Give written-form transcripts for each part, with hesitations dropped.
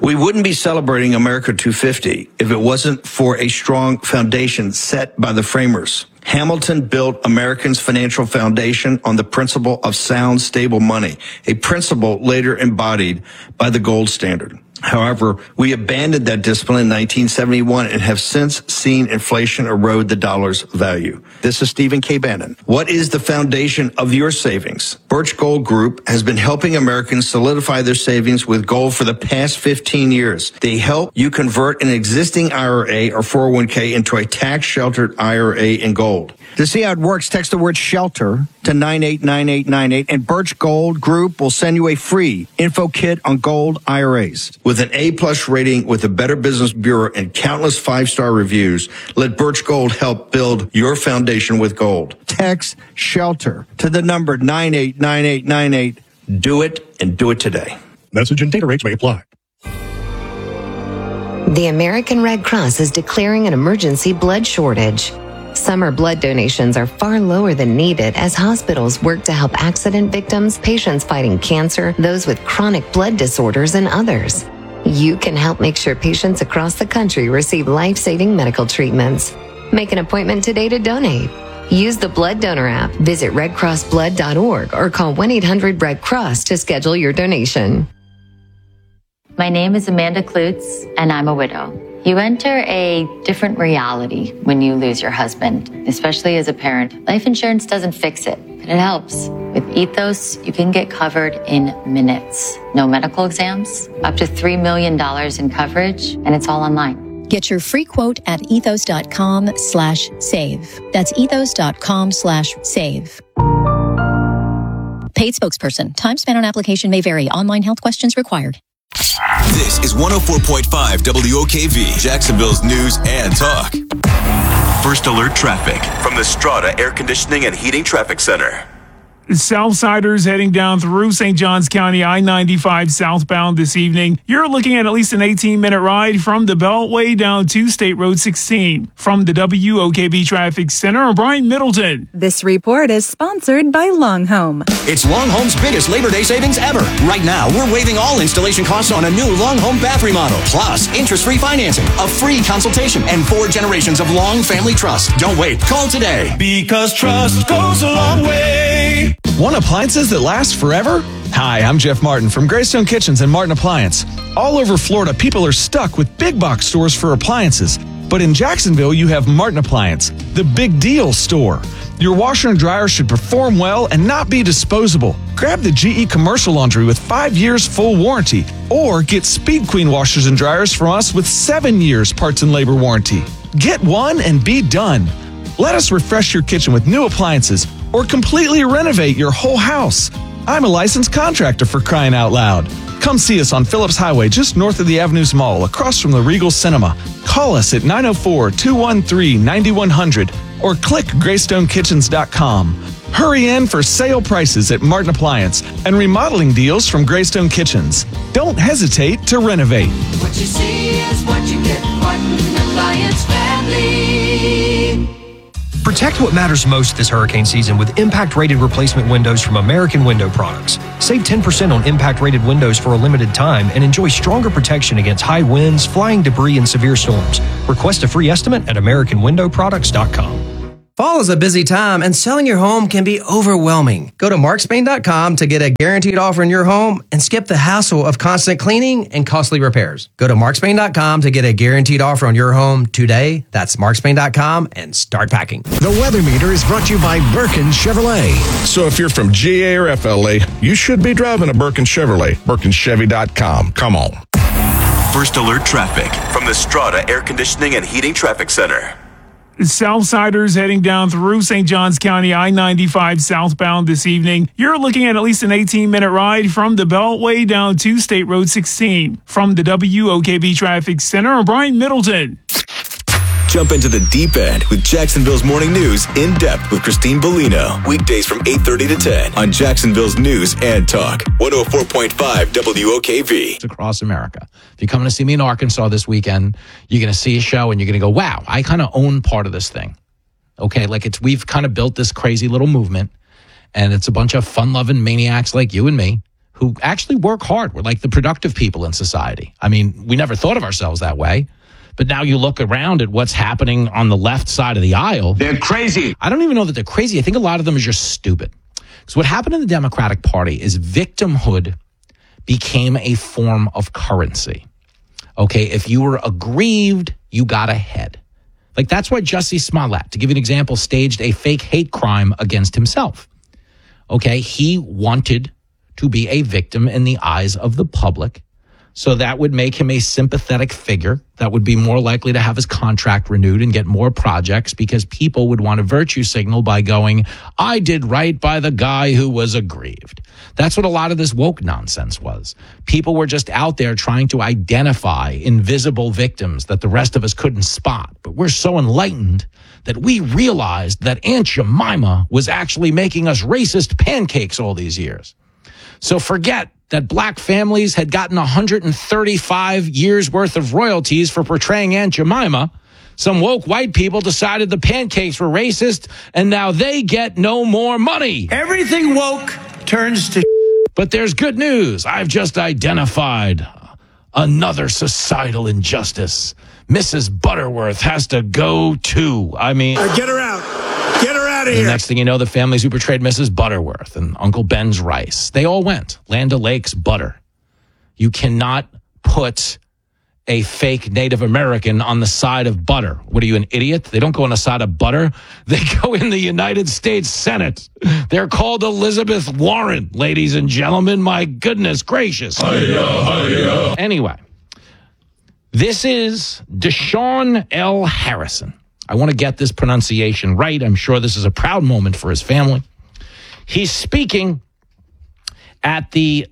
We wouldn't be celebrating America 250 if it wasn't for a strong foundation set by the framers. Hamilton built Americans' financial foundation on the principle of sound, stable money, a principle later embodied by the gold standard. However, we abandoned that discipline in 1971 and have since seen inflation erode the dollar's value. This is Stephen K. Bannon. What is the foundation of your savings? Birch Gold Group has been helping Americans solidify their savings with gold for the past 15 years. They help you convert an existing IRA or 401k into a tax-sheltered IRA in gold. To see how it works, text the word SHELTER to 989898, and Birch Gold Group will send you a free info kit on gold IRAs. With an A-plus rating with the Better Business Bureau and countless five-star reviews, let Birch Gold help build your foundation with gold. Text SHELTER to the number 989898. Do it, and do it today. Message and data rates may apply. The American Red Cross is declaring an emergency blood shortage. Summer blood donations are far lower than needed as hospitals work to help accident victims, patients fighting cancer, those with chronic blood disorders, and others. You can help make sure patients across the country receive life-saving medical treatments. Make an appointment today to donate. Use the Blood Donor app, visit redcrossblood.org, or call 1-800-RED-CROSS to schedule your donation. My name is Amanda Klutz, and I'm a widow. You enter a different reality when you lose your husband, especially as a parent. Life insurance doesn't fix it, but it helps. With Ethos, you can get covered in minutes. No medical exams, up to $3 million in coverage, and it's all online. Get your free quote at ethos.com/save. That's ethos.com/save. Paid spokesperson. Time spent on application may vary. Online health questions required. This is 104.5 WOKV, Jacksonville's news and talk. First alert traffic from the Strata Air Conditioning and Heating Traffic Center. Southsiders heading down through St. Johns County, I-95 southbound this evening. You're looking at least an 18-minute ride from the Beltway down to State Road 16. From the WOKV Traffic Center, I'm Brian Middleton. This report is sponsored by Long Home. It's Long Home's biggest Labor Day savings ever. Right now, we're waiving all installation costs on a new Long Home bath remodel, plus interest-free financing, a free consultation, and 4 generations of Long family trust. Don't wait. Call today. Because trust goes a long way. Want appliances that last forever? Hi, I'm Jeff Martin from Greystone Kitchens and Martin Appliance. All over Florida, people are stuck with big box stores for appliances. But in Jacksonville, you have Martin Appliance, the big deal store. Your washer and dryer should perform well and not be disposable. Grab the GE Commercial Laundry with 5 years full warranty. Or get Speed Queen washers and dryers from us with 7 years parts and labor warranty. Get one and be done. Let us refresh your kitchen with new appliances or completely renovate your whole house. I'm a licensed contractor, for crying out loud. Come see us on Phillips Highway just north of the Avenues Mall across from the Regal Cinema. Call us at 904-213-9100 or click GreystoneKitchens.com. Hurry in for sale prices at Martin Appliance and remodeling deals from Greystone Kitchens. Don't hesitate to renovate. What you see is what you get. Martin Appliance Family. Protect what matters most this hurricane season with impact-rated replacement windows from American Window Products. Save 10% on impact-rated windows for a limited time and enjoy stronger protection against high winds, flying debris, and severe storms. Request a free estimate at AmericanWindowProducts.com. Fall is a busy time, and selling your home can be overwhelming. Go to markspain.com to get a guaranteed offer in your home and skip the hassle of constant cleaning and costly repairs. Go to markspain.com to get a guaranteed offer on your home today. That's markspain.com and start packing. The Weather Meter is brought to you by Birkin Chevrolet. So if you're from GA or FLA, you should be driving a Birkin Chevrolet. BirkinChevy.com. Come on. First alert traffic from the Strata Air Conditioning and Heating Traffic Center. Southsiders heading down through St. Johns County, I-95 southbound this evening. You're looking at least an 18-minute ride from the Beltway down to State Road 16. From the WOKV Traffic Center, I'm Brian Middleton. Jump into the deep end with Jacksonville's Morning News in depth with Christine Bellino. Weekdays from 8:30 to 10 on Jacksonville's News and Talk. 104.5 WOKV. It's across America. If you're coming to see me in Arkansas this weekend, you're going to see a show and you're going to go, wow, I kind of own part of this thing. Okay, like we've kind of built this crazy little movement, and it's a bunch of fun-loving maniacs like you and me who actually work hard. We're like the productive people in society. I mean, we never thought of ourselves that way. But now you look around at what's happening on the left side of the aisle. They're crazy. I don't even know that they're crazy. I think a lot of them are just stupid. Because what happened in the Democratic Party is victimhood became a form of currency. Okay, if you were aggrieved, you got ahead. Like, that's why Jussie Smollett, to give you an example, staged a fake hate crime against himself. Okay, he wanted to be a victim in the eyes of the public. So that would make him a sympathetic figure that would be more likely to have his contract renewed and get more projects because people would want to virtue signal by going, I did right by the guy who was aggrieved. That's what a lot of this woke nonsense was. People were just out there trying to identify invisible victims that the rest of us couldn't spot. But we're so enlightened that we realized that Aunt Jemima was actually making us racist pancakes all these years. So forget that black families had gotten 135 years worth of royalties for portraying Aunt Jemima. Some woke white people decided the pancakes were racist, and now they get no more money. Everything woke turns to... But there's good news. I've just identified another societal injustice. Mrs. Butterworth has to go too. I mean... Get her out. Get her out of here. The next thing you know, the families who portrayed Mrs. Butterworth and Uncle Ben's rice, they all went. Land O'Lakes butter. You cannot put a fake Native American on the side of butter. What are you, an idiot? They don't go on the side of butter. They go in the United States Senate. They're called Elizabeth Warren, ladies and gentlemen. My goodness gracious. Anyway, this is Deshaun L. Harrison. I want to get this pronunciation right. I'm sure this is a proud moment for his family. He's speaking at the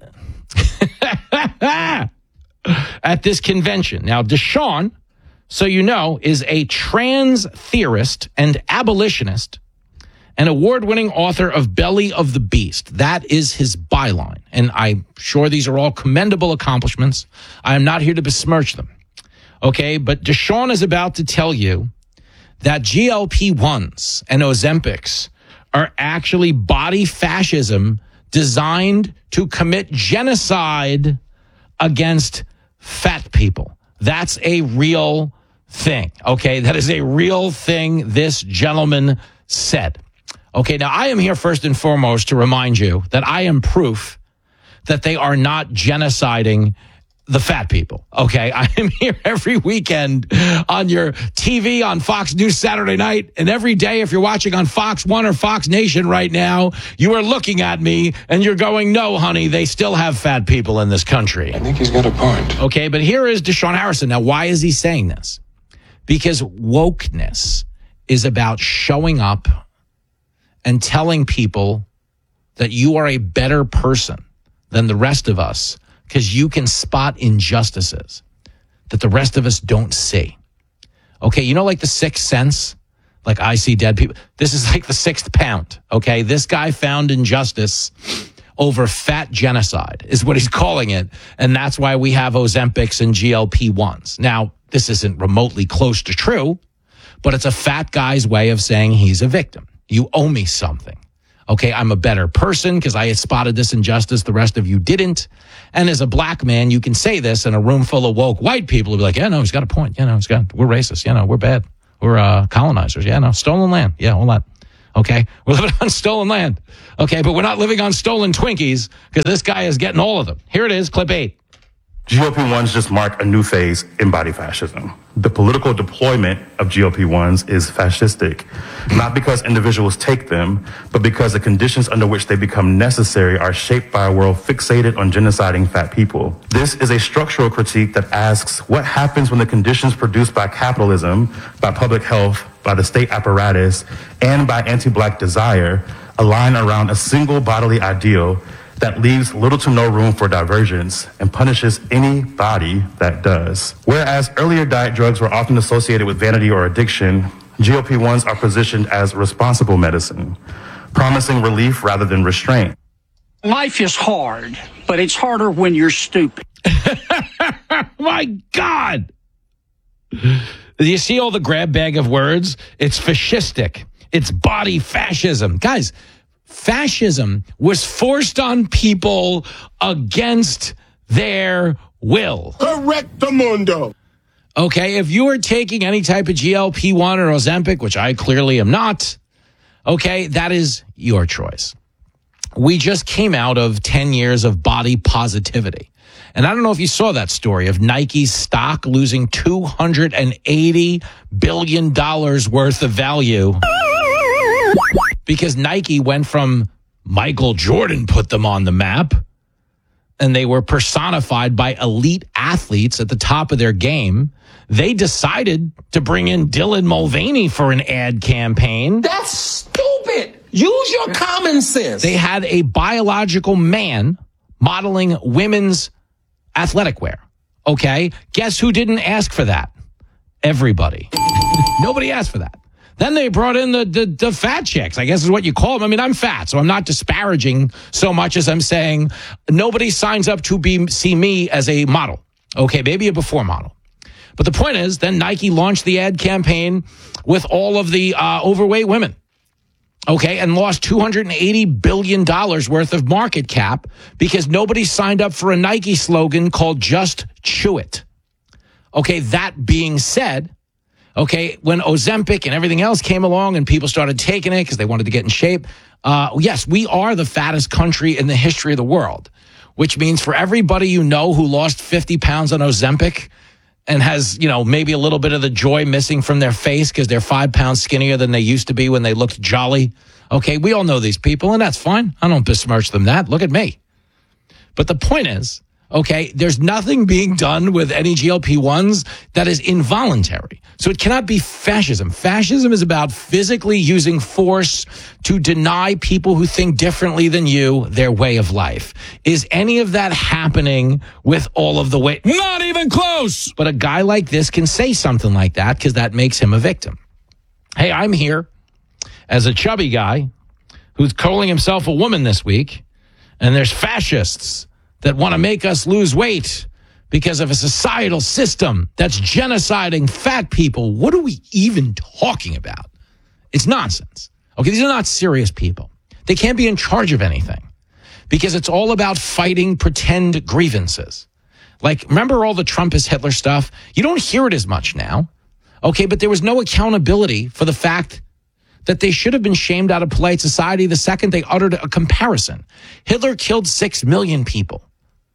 at this convention. Now, Deshaun, so you know, is a trans theorist and abolitionist, an award-winning author of Belly of the Beast. That is his byline. And I'm sure these are all commendable accomplishments. I am not here to besmirch them. Okay, but Deshaun is about to tell you that GLP-1s and Ozempics are actually body fascism designed to commit genocide against fat people. That's a real thing, okay? That is a real thing this gentleman said. Okay, now I am here first and foremost to remind you that I am proof that they are not genociding the fat people, okay? I am here every weekend on your TV on Fox News Saturday night, and every day if you're watching on Fox One or Fox Nation right now, you are looking at me and you're going, no, honey, they still have fat people in this country. I think he's got a point. Okay, but here is Deshaun Harrison. Now, why is he saying this? Because wokeness is about showing up and telling people that you are a better person than the rest of us, because you can spot injustices that the rest of us don't see. Okay, you know, like the Sixth Sense? Like, I see dead people. This is like the Sixth Pound, okay? This guy found injustice over fat genocide is what he's calling it, and that's why we have Ozempics and GLP-1s. Now, this isn't remotely close to true, but it's a fat guy's way of saying he's a victim. You owe me something. Okay, I'm a better person because I had spotted this injustice the rest of you didn't. And as a black man, you can say this in a room full of woke white people. Will be like, yeah, no, he's got a point. You know, we're racist. You know, we're bad. We're colonizers. Yeah, no, stolen land. Yeah, all that. Okay, we're living on stolen land. Okay, but we're not living on stolen Twinkies because this guy is getting all of them. Here it is, clip 8. GLP-1s just mark a new phase in body fascism. The political deployment of GLP-1s is fascistic, not because individuals take them, but because the conditions under which they become necessary are shaped by a world fixated on genociding fat people. This is a structural critique that asks what happens when the conditions produced by capitalism, by public health, by the state apparatus, and by anti-black desire align around a single bodily ideal that leaves little to no room for divergence and punishes any body that does. Whereas earlier diet drugs were often associated with vanity or addiction, GLP-1s are positioned as responsible medicine, promising relief rather than restraint. Life is hard, but it's harder when you're stupid. My God! Do you see all the grab bag of words? It's fascistic. It's body fascism. Guys, Fascism was forced on people against their will. Correctamundo. Okay, if you are taking any type of GLP-1 or Ozempic, which I clearly am not, okay, that is your choice. We just came out of 10 years of body positivity. And I don't know if you saw that story of Nike's stock losing $280 billion worth of value because Nike went from Michael Jordan put them on the map, and they were personified by elite athletes at the top of their game. They decided to bring in Dylan Mulvaney for an ad campaign. That's stupid. Use your common sense. They had a biological man modeling women's athletic wear. Okay? Guess who didn't ask for that? Everybody. Nobody asked for that. Then they brought in the fat chicks, I guess is what you call them. I mean, I'm fat, so I'm not disparaging so much as I'm saying nobody signs up to see me as a model. Okay, maybe a before model. But the point is, then Nike launched the ad campaign with all of the overweight women. Okay, and lost $280 billion worth of market cap because nobody signed up for a Nike slogan called Just Chew It. Okay, that being said, okay, when Ozempic and everything else came along and people started taking it because they wanted to get in shape, yes, we are the fattest country in the history of the world, which means for everybody you know who lost 50 pounds on Ozempic and has, you know, maybe a little bit of the joy missing from their face because they're 5 pounds skinnier than they used to be when they looked jolly. Okay, we all know these people, and that's fine. I don't besmirch them that. Look at me. But the point is, okay, there's nothing being done with any GLP-1s that is involuntary. So it cannot be fascism. Fascism is about physically using force to deny people who think differently than you their way of life. Is any of that happening with all of the way? Not even close. But a guy like this can say something like that because that makes him a victim. Hey, I'm here as a chubby guy who's calling himself a woman this week, and there's fascists that want to make us lose weight because of a societal system that's genociding fat people. What are we even talking about? It's nonsense. Okay, these are not serious people. They can't be in charge of anything because it's all about fighting pretend grievances. Like, remember all the Trump is Hitler stuff? You don't hear it as much now. Okay, but there was no accountability for the fact that they should have been shamed out of polite society the second they uttered a comparison. Hitler killed 6 million people.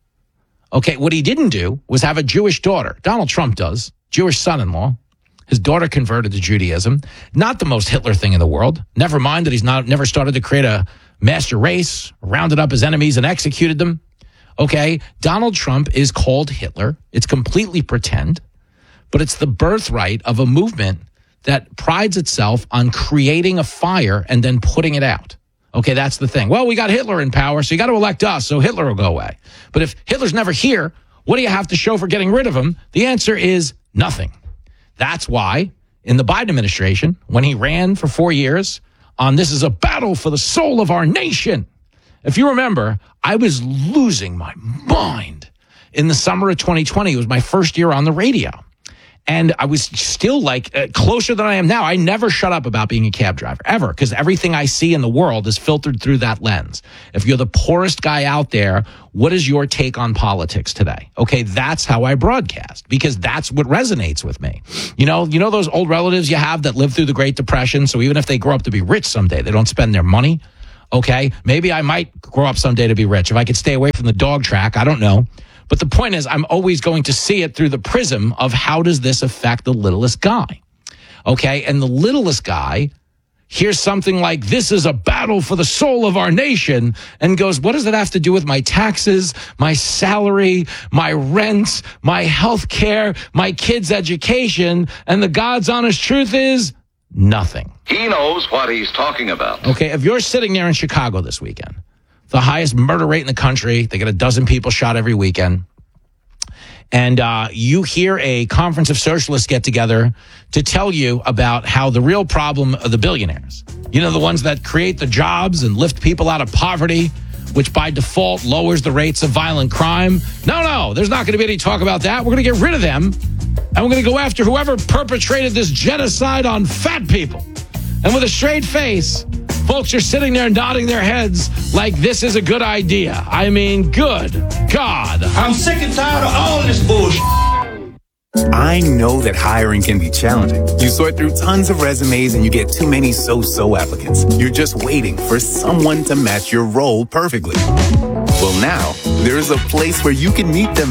Okay, what he didn't do was have a Jewish daughter. Donald Trump does. Jewish son-in-law. His daughter converted to Judaism. Not the most Hitler thing in the world. Never mind that he's never started to create a master race, rounded up his enemies and executed them. Okay, Donald Trump is called Hitler. It's completely pretend, but it's the birthright of a movement that prides itself on creating a fire and then putting it out. Okay, that's the thing. Well, we got Hitler in power, so you got to elect us, so Hitler will go away. But if Hitler's never here, what do you have to show for getting rid of him? The answer is nothing. That's why in the Biden administration, when he ran for 4 years on this is a battle for the soul of our nation, if you remember, I was losing my mind in the summer of 2020. It was my first year on the radio. And I was still closer than I am now. I never shut up about being a cab driver, ever, because everything I see in the world is filtered through that lens. If you're the poorest guy out there, what is your take on politics today? Okay, that's how I broadcast, because that's what resonates with me. You know those old relatives you have that lived through the Great Depression, so even if they grow up to be rich someday, they don't spend their money? Okay, maybe I might grow up someday to be rich. If I could stay away from the dog track, I don't know. But the point is, I'm always going to see it through the prism of how does this affect the littlest guy? Okay, and the littlest guy hears something like, this is a battle for the soul of our nation, and goes, what does that have to do with my taxes, my salary, my rent, my health care, my kids' education? And the God's honest truth is, nothing. He knows what he's talking about. Okay, if you're sitting there in Chicago this weekend, the highest murder rate in the country, they get 12 people shot every weekend, and you hear a conference of socialists get together to tell you about how the real problem are the billionaires. You know, the ones that create the jobs and lift people out of poverty, which by default lowers the rates of violent crime. No, there's not going to be any talk about that. We're going to get rid of them, and we're going to go after whoever perpetrated this genocide on fat people. And with a straight face, Folks are sitting there nodding their heads like this is a good idea. I mean, good God. I'm sick and tired of all this bullshit. I know that hiring can be challenging. You sort through tons of resumes and you get too many so-so applicants. You're just waiting for someone to match your role perfectly. Well, now, there's a place where you can meet them